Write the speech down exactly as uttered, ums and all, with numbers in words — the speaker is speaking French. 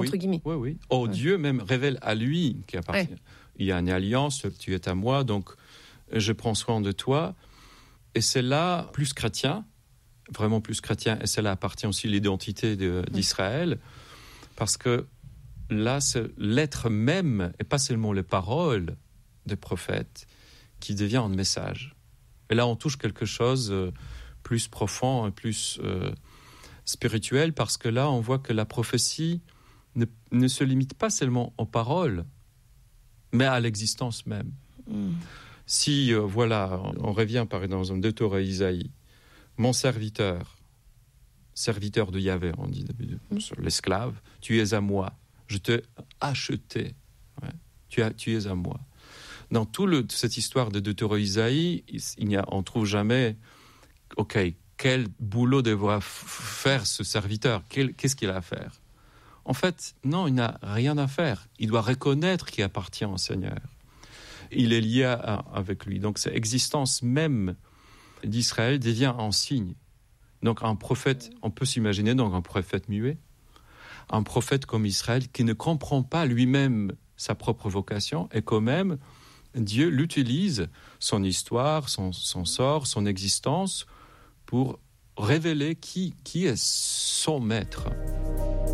entre guillemets. Oui, oui. Oh, oui. Dieu même révèle à lui qui appartient. Ouais. Il y a une alliance, tu es à moi, donc je prends soin de toi. Et c'est là plus chrétien, vraiment plus chrétien, et c'est là appartient aussi l'identité de, d'Israël, parce que là, c'est l'être même, et pas seulement les paroles des prophètes, qui devient un message. Et là, on touche quelque chose de plus profond et plus euh, spirituel, parce que là, on voit que la prophétie ne, ne se limite pas seulement aux paroles, mais à l'existence même. Mm. Si, euh, voilà, on revient par exemple dans un deux Torah Isaïe, mon serviteur, serviteur de Yahvé, on dit mm. l'esclave, tu es à moi, je t'ai acheté, ouais, tu, as, tu es à moi. Dans toute cette histoire de deux Torah Isaïe, il n'y a, on ne trouve jamais, ok, quel boulot devra f- faire ce serviteur, quel, qu'est-ce qu'il a à faire? En fait, non, il n'a rien à faire. Il doit reconnaître qu'il appartient au Seigneur. Il est lié à, avec lui. Donc, cette existence même d'Israël devient un signe. Donc, un prophète, on peut s'imaginer donc un prophète muet, un prophète comme Israël qui ne comprend pas lui-même sa propre vocation et quand même, Dieu l'utilise, son histoire, son, son sort, son existence, pour révéler qui, qui est son maître.